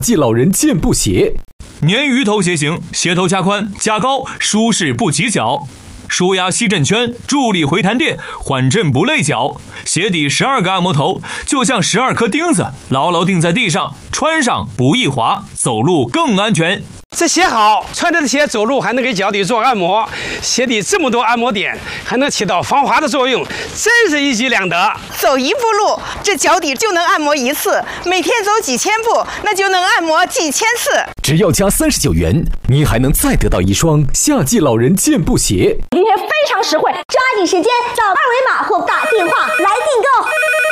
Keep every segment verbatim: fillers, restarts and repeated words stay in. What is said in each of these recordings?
季老人健步鞋， 鲶鱼头鞋型，鞋头加宽加高，舒适不起脚。舒压吸震圈，助力回弹垫，缓震不累脚。鞋底十二个按摩头，就像十二颗钉子，牢牢钉在地上，穿上不易滑，走路更安全。 这鞋好，穿着的鞋走路还能给脚底做按摩，鞋底这么多按摩点，还能起到防滑的作用，真是一举两得。 走一步路，这脚底就能按摩一次；每天走几千步，那就能按摩几千次。 只要加三十九元，您还能再得到一双夏季老人健步鞋。 今天非常实惠，抓紧时间扫二维码或打电话来订购。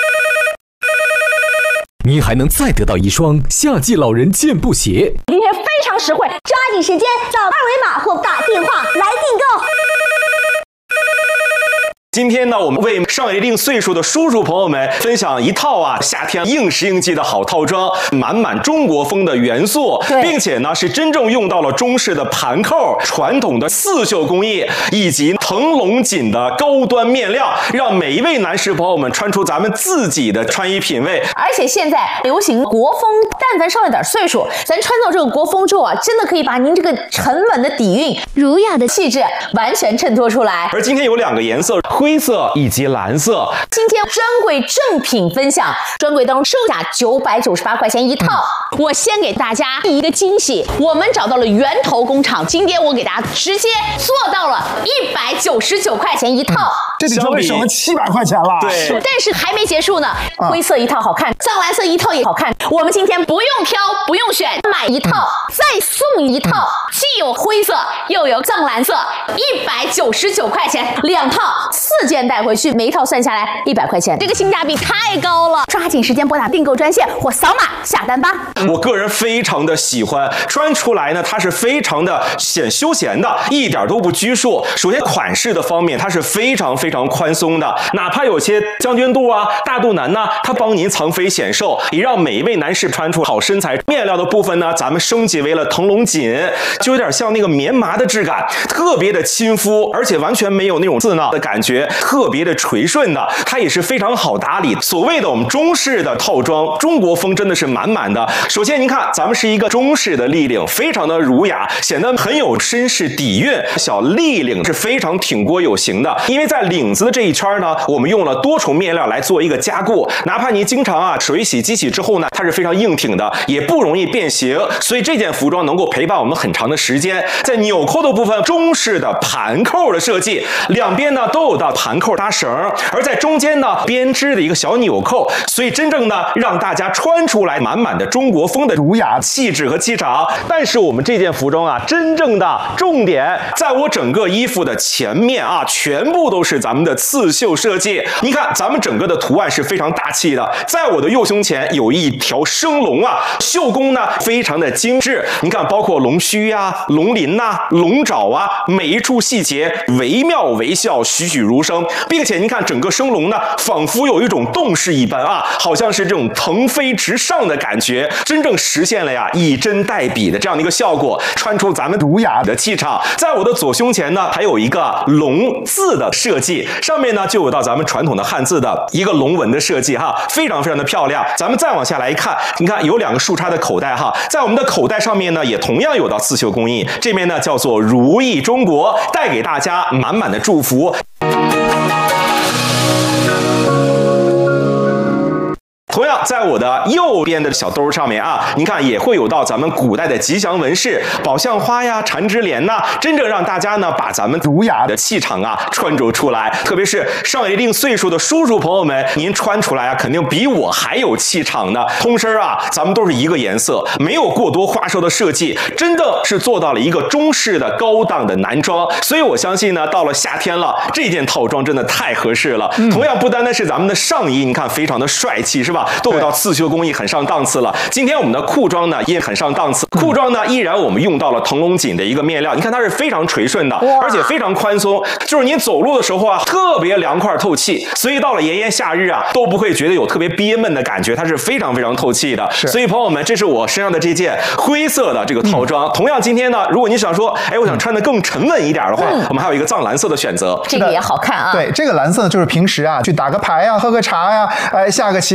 您还能再得到一双夏季老人健步鞋。 今天非常实惠，抓紧时间扫二维码或打电话来订购。 今天呢，我们为上一定岁数的叔叔朋友们分享一套啊夏天应时应季的好套装，满满中国风的元素，并且呢是真正用到了中式的盘扣、传统的刺绣工艺以及腾龙锦的高端面料，让每一位男士朋友们穿出咱们自己的穿衣品味。 而且现在流行国风，但凡上了点岁数，咱穿到这个国风之后啊，真的可以把您这个沉稳的底蕴、儒雅的气质完全衬托出来。 而今天有两个颜色。灰色以及蓝色。 今天专柜正品分享，专柜当中售价九百九十八块钱一套。嗯、我先给大家一个惊喜，我们找到了源头工厂，今天我给大家直接做到了一百九十九块钱一套。嗯、 这里专柜省了七百块钱了。 对， 但是还没结束呢。灰色一套好看，藏蓝色一套也好看。我们今天不用挑，不用选，买一套、嗯、再送一套，既有灰色又有藏蓝色，一百九十九块钱两套。四件带回去，每一套算下来一百块钱，这个性价比太高了！抓紧时间拨打订购专线或扫码下单吧。 我个人非常的喜欢，穿出来呢，它是非常的显休闲的，一点都不拘束。首先款式的方面，它是非常非常宽松的，哪怕有些将军肚啊、大肚腩呐、啊，它帮您藏肥显瘦，也让每一位男士穿出好身材。面料的部分呢，咱们升级为了腾龙锦，就有点像那个棉麻的质感，特别的亲肤，而且完全没有那种刺挠的感觉。特别的垂顺的，它也是非常好打理。所谓的我们中式的套装，中国风真的是满满的。首先您看，咱们是一个中式的立领，非常的儒雅，显得很有绅士底蕴。小立领是非常挺锅有型的，因为在领子的这一圈呢，我们用了多重面料来做一个加固，哪怕您经常啊水洗机洗之后呢，它是非常硬挺的，也不容易变形，所以这件服装能够陪伴我们很长的时间。在纽扣的部分，中式的盘扣的设计，两边呢都有到盘扣搭绳，而在中间呢编织的一个小纽扣，所以真正呢让大家穿出来满满的中国风的儒雅气质和气场。但是我们这件服装啊，真正的重点在我整个衣服的前面啊，全部都是咱们的刺绣设计。你看咱们整个的图案是非常大气的，在我的右胸前有一条生龙啊，绣工呢非常的精致。你看包括龙须呀、啊、龙鳞呐、啊、龙爪啊，每一处细节惟妙惟肖，栩栩如生。并且您看整个生龙呢，仿佛有一种动势一般啊，好像是这种腾飞直上的感觉，真正实现了呀以针代笔的这样的一个效果，穿出咱们儒雅的气场。在我的左胸前呢，还有一个龙字的设计，上面呢就有到咱们传统的汉字的一个龙纹的设计哈，非常非常的漂亮。咱们再往下来一看，你看有两个树杈的口袋哈，在我们的口袋上面呢，也同样有到刺绣工艺，这边呢叫做如意中国，带给大家满满的祝福。同样，在我的右边的小兜上面啊，您看也会有到咱们古代的吉祥纹饰，宝相花呀、缠枝莲呐，真正让大家呢把咱们儒雅的气场啊穿着出来。特别是上一定岁数的叔叔朋友们，您穿出来啊，肯定比我还有气场呢。通身啊，咱们都是一个颜色，没有过多花哨的设计，真的是做到了一个中式的高档的男装。所以我相信呢，到了夏天了，这件套装真的太合适了。嗯、同样，不单单是咱们的上衣，你看非常的帅气，是吧？都有到刺绣工艺很上档次了。今天我们的裤装呢也很上档次，裤装呢依然我们用到了腾龙锦的一个面料，你看它是非常垂顺的，而且非常宽松，就是您走路的时候啊特别凉快透气，所以到了炎炎夏日啊都不会觉得有特别憋闷的感觉，它是非常非常透气的。所以朋友们，这是我身上的这件灰色的这个套装。嗯、同样今天呢，如果你想说，哎，我想穿得更沉稳一点的话，嗯、我们还有一个藏蓝色的选择， 这个也好看啊。 对，这个蓝色就是平时啊去打个牌啊、喝个茶呀、哎下个棋去运动。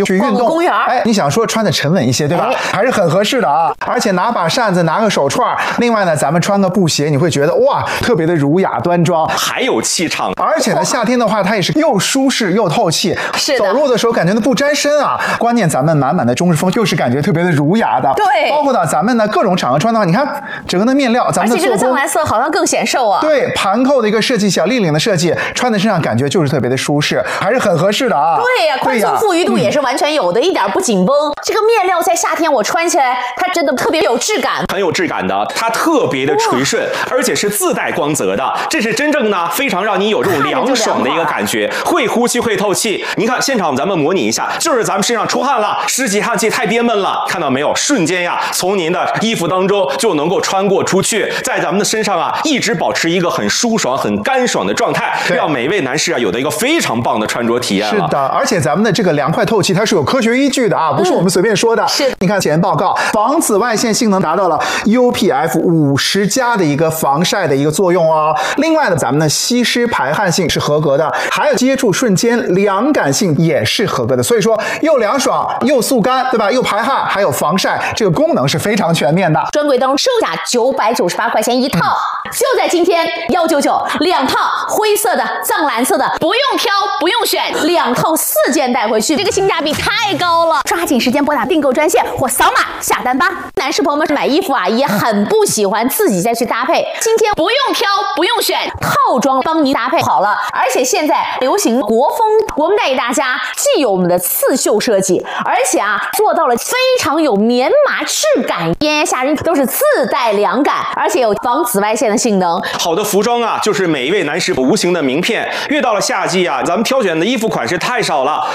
动， 公园， 哎，你想说穿的沉稳一些，对吧？哎、还是很合适的啊。而且拿把扇子，拿个手串，另外呢，咱们穿个布鞋，你会觉得哇，特别的儒雅端庄， 还有气场。 而且呢，夏天的话，它也是又舒适又透气， 是走路的时候感觉都不沾身啊。关键咱们满满的中式风，又是感觉特别的儒雅的。 对， 包括呢，咱们呢各种场合穿的话，你看整个的面料，咱们的而且这个藏蓝色好像更显瘦啊。 对，盘扣的一个设计，小立领的设计，穿在身上感觉就是特别的舒适，还是很合适的啊。 对呀、啊，宽松富裕度也是完全有的，嗯、一点不紧绷。这个面料在夏天我穿起来，它真的特别有质感， 很有质感的，它特别的垂顺，而且是自带光泽的，这是真正呢非常让你有这种凉爽的一个感觉，会呼吸会透气。你看现场咱们模拟一下，就是咱们身上出汗了，湿气汗气太憋闷了，看到没有？瞬间呀，从您的衣服当中就能够穿过出去，在咱们的身上啊，一直保持一个很舒爽、很干爽的状态，让每位男士啊有的一个非常棒的穿着体验了。 是的，而且咱们的这个凉快透气，它是有科学依据的啊，不是我们随便说的。 嗯、是， 你看前报告，防紫外线性能达到了 U P F 五十加的一个防晒的一个作用哦。另外呢，咱们的吸湿排汗性是合格的，还有接触瞬间凉感性也是合格的。所以说，又凉爽又速干，对吧？又排汗，还有防晒，这个功能是非常全面的。 专柜当中售价九百九十八块钱一套，嗯、就在今天一九九两套灰色的、藏蓝色的，不用挑，不用选，两套四件带回去，这个性价比太高了！抓紧时间拨打订购专线或扫码下单吧。男士朋友们买衣服啊，也很不喜欢自己再去搭配，今天不用挑，不用选，套装帮您搭配好了。而且现在流行国风，我们带给大家既有我们的刺绣设计，而且啊做到了非常有棉麻质感，炎炎夏日都是自带凉感，而且有防紫外线的性能。 好的服装啊，就是每一位男士无形的名片。越到了夏季啊，咱们挑选的衣服款式太少了。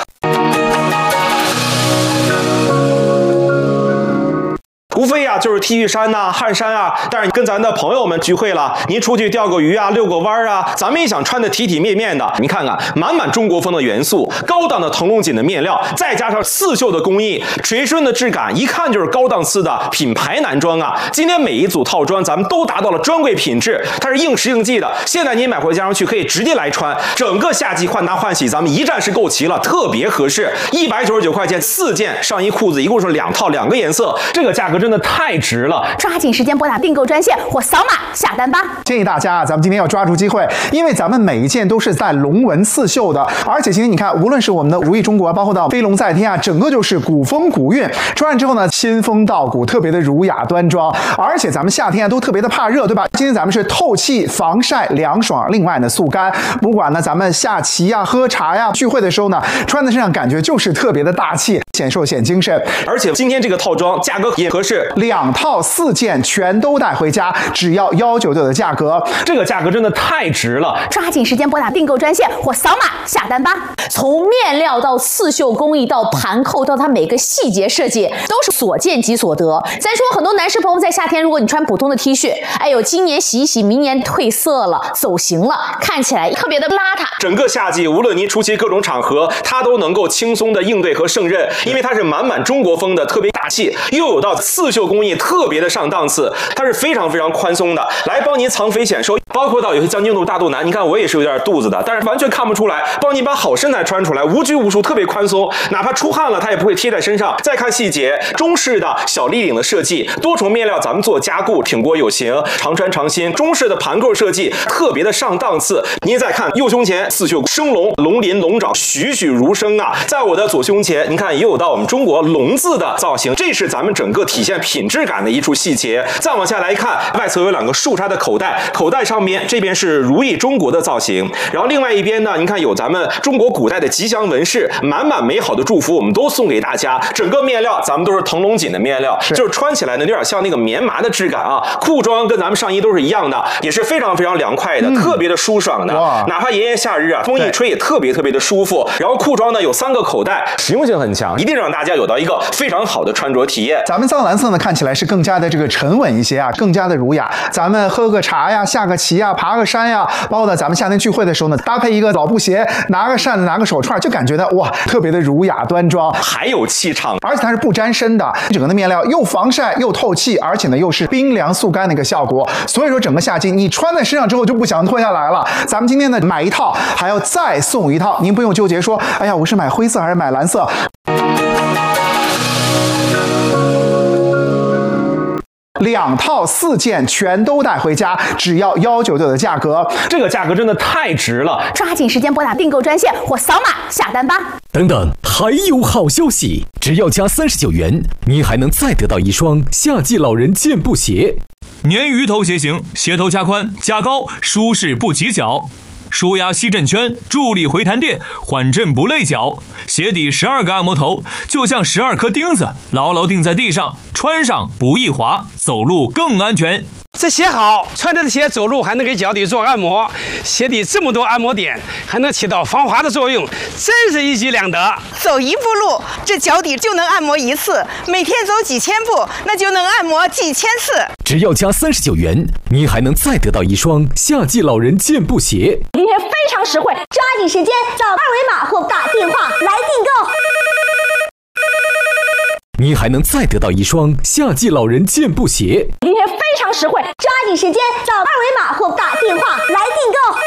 无非呀、啊、就是 T 恤衫呐、啊、汗衫啊，但是跟咱的朋友们聚会了，您出去钓个鱼啊、遛个弯啊，咱们也想穿的体体面面的。你看看，满满中国风的元素，高档的腾龙锦的面料，再加上刺绣的工艺，垂顺的质感，一看就是高档次的品牌男装啊。今天每一组套装咱们都达到了专柜品质，它是应时应季的。现在您买回家上去可以直接来穿，整个夏季换搭换洗咱们一站式购齐了，特别合适。一百九十九块钱四件上衣裤子，一共是两套两个颜色，这个价格真的太值了！ 抓紧时间拨打订购专线或扫码下单吧。 建议大家啊，咱们今天要抓住机会，因为咱们每一件都是带龙纹刺绣的，而且今天你看，无论是我们的如意中国，包括到飞龙在天啊，整个就是古风古韵，穿上之后呢，仙风道骨，特别的儒雅端庄。而且咱们夏天啊都特别的怕热，对吧？今天咱们是透气、防晒、凉爽，另外呢速干。不管呢咱们下棋呀、喝茶呀、聚会的时候呢，穿在身上感觉就是特别的大气，显瘦显精神。 而且今天这个套装价格也合适， 两套四件全都带回家，只要一九九的价格， 这个价格真的太值了！ 抓紧时间拨打订购专线或扫码下单吧。从面料到刺绣工艺到盘扣到它每个细节设计，都是所见即所得。再说很多男士朋友在夏天，如果你穿普通的 T 恤，哎呦，今年洗一洗，明年褪色了、走形了，看起来特别的邋遢。 整个夏季，无论您出席各种场合，它都能够轻松的应对和胜任，因为它是满满中国风的，特别大气，又有到刺绣工艺特别的上档次，它是非常非常宽松的，来帮您藏肥显瘦。包括到有些将军肚、大肚腩，你看我也是有点肚子的，但是完全看不出来，帮您把好身材穿出来，无拘无束，特别宽松，哪怕出汗了，它也不会贴在身上。再看细节，中式的小立领的设计，多重面料咱们做加固，挺过有型，常穿常新。中式的盘扣设计特别的上档次。您再看右胸前刺绣生龙，龙鳞龙爪栩栩如生啊！在我的左胸前，您看也有到我们中国龙字的造型，这是咱们整个体现品质感的一处细节。再往下来看，外侧有两个竖插的口袋，口袋上面这边是如意中国的造型，然后另外一边呢，您看有咱们中国古代的吉祥纹饰，满满美好的祝福，我们都送给大家。整个面料咱们都是腾龙锦的面料，是就是穿起来呢有点像那个棉麻的质感啊。裤装跟咱们上衣都是一样的，也是非常非常凉快的，嗯、特别的舒爽的。哪怕炎炎夏日啊，风一吹也特别特别的舒服。然后裤装呢有三个口袋，实用性很强，一定让大家有到一个非常好的穿着体验。 咱们藏蓝色呢看起来是更加的这个沉稳一些啊，更加的儒雅。咱们喝个茶呀，下个棋呀，爬个山呀，包括呢咱们夏天聚会的时候呢，搭配一个老布鞋，拿个扇子，拿个手串，就感觉到哇，特别的儒雅端庄， 还有气场， 而且它是不沾身的，整个的面料又防晒又透气，而且呢又是冰凉速干的一个效果。所以说整个夏季你穿在身上之后就不想脱下来了。咱们今天呢买一套还要再送一套，您不用纠结说，哎呀，我是买灰色还是买蓝色。 两套四件全都带回家，只要幺九九的价格， 这个价格真的太值了！ 抓紧时间拨打订购专线或扫码下单吧。 等等，还有好消息！只要加三十九元，您还能再得到一双夏季老人健步鞋。 鲶鱼头鞋型，鞋头加宽加高，舒适不挤脚。舒压吸震圈，助力回弹垫，缓震不累脚。鞋底十二个按摩头，就像十二颗钉子，牢牢钉在地上，穿上不易滑，走路更安全。 这鞋好，穿着的鞋走路还能给脚底做按摩，鞋底这么多按摩点，还能起到防滑的作用，真是一举两得。 走一步路，这脚底就能按摩一次；每天走几千步，那就能按摩几千次。 只要加三十九元，您还能再得到一双夏季老人健步鞋。 今天非常实惠，抓紧时间扫二维码或打电话来订购。 您还能再得到一双夏季老人健步鞋。 今天非常实惠，抓紧时间扫二维码或打电话来订购。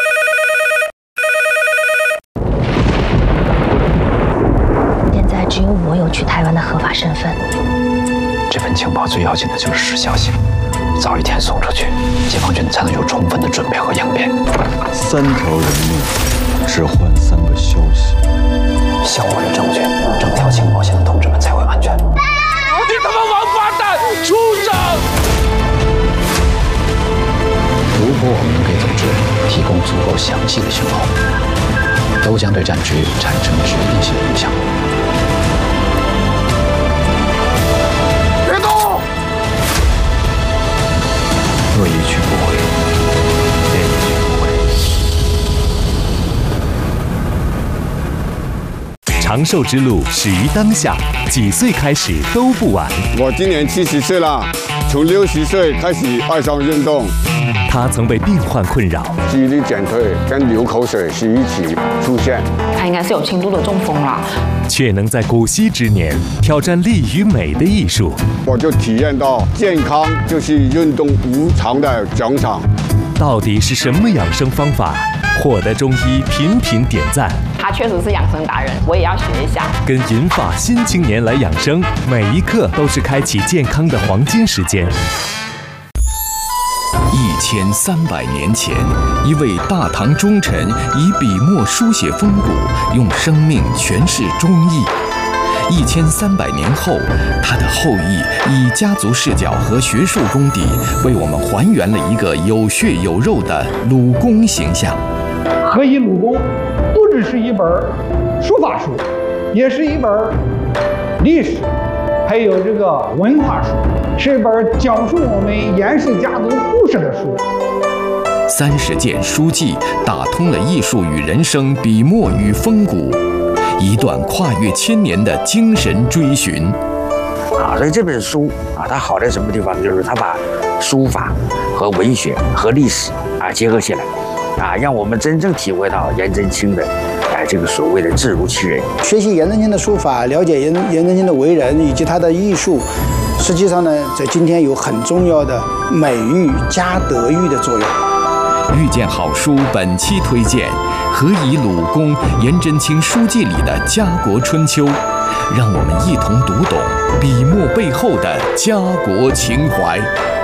现在只有我有去台湾的合法身份。 这份情报最要紧的就是时效性，早一天送出去，解放军才能有充分的准备和应变。 三条人命，只换三个消息。 像我有证据，整条情报线的同志们才会安全。 你他妈王八蛋，畜生！ 如果我们能给组织提供足够详细的情报，都将对战局产生决定性影响。 别动！ 恶一去不回，便一去不回。 长寿之路始于当下，几岁开始都不晚。 我今年七十岁了，从六十岁开始爱上运动。 他曾被病患困扰， 记忆力减退跟流口水是一起出现。 他应该是有轻度的中风了， 却能在古稀之年挑战力与美的艺术。 我就体验到健康就是运动无偿的奖赏。 到底是什么养生方法获得中医频频点赞？ 他确实是养生达人，我也要学一下。 跟银发新青年来养生，每一刻都是开启健康的黄金时间。 一千三百年前，一位大唐忠臣以笔墨书写风骨，用生命诠释忠义。一千三百年后，他的后裔以家族视角和学术功底，为我们还原了一个有血有肉的鲁公形象。 何以鲁公不只是一本书法书，也是一本历史，还有这个文化书，是一本讲述我们严氏家族故事的书。 三十件书记打通了艺术与人生，笔墨与风骨，一段跨越千年的精神追寻。 啊，所以这本书啊，它好在什么地方？就是它把书法和文学和历史啊结合起来，啊，让我们真正体会到颜真卿的哎这个所谓的字如其人。 学习颜真卿的书法，了解颜颜真卿的为人以及他的艺术，实际上呢，在今天有很重要的美育加德育的作用。 遇见好书本期推荐《何以鲁公颜真卿书记》里的家国春秋，让我们一同读懂笔墨背后的家国情怀。